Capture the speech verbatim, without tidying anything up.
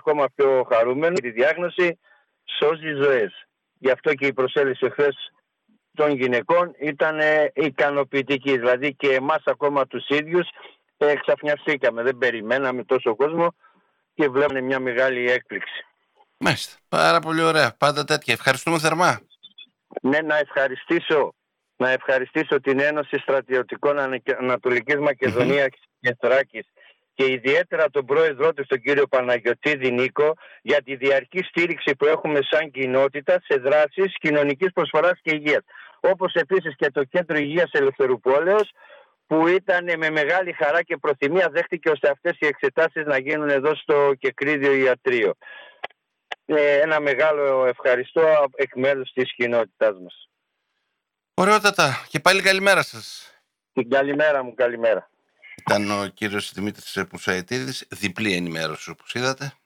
ακόμα πιο χαρούμενος. Η διάγνωση σώζει ζωές. Γι' αυτό και η προσέλευση χθες των γυναικών ήταν ικανοποιητική. Δηλαδή και εμάς ακόμα τους ίδιους εξαφνιαστήκαμε. Δεν περιμέναμε τόσο κόσμο και βλέπουμε μια μεγάλη έκπληξη. Μάλιστα. Πάρα πολύ ωραία. Πάντα τέτοια. Ευχαριστούμε θερμά. Ναι, να ευχαριστήσω, να ευχαριστήσω την Ένωση Στρατιωτικών Ανατολικής Μακεδονίας mm-hmm. και Θράκης και ιδιαίτερα τον πρόεδρό του, τον κύριο Παναγιωτίδη Νίκο, για τη διαρκή στήριξη που έχουμε σαν κοινότητα σε δράσεις κοινωνικής προσφοράς και υγείας. Όπως επίσης και το Κέντρο Υγείας Ελευθερουπόλεως, που ήταν με μεγάλη χαρά και προθυμία δέχτηκε ώστε αυτές οι εξετάσεις να γίνουν εδώ στο Κεκρίδιο Ιατρείο. Ε, ένα μεγάλο ευχαριστώ εκ μέρους της κοινότητάς μας. Ωραιότατα. Και πάλι καλημέρα σας. Την καλημέρα μου, καλημέρα. Ήταν ο κύριος Δημήτρης Μουσαϊτίδης, διπλή ενημέρωση όπως είδατε.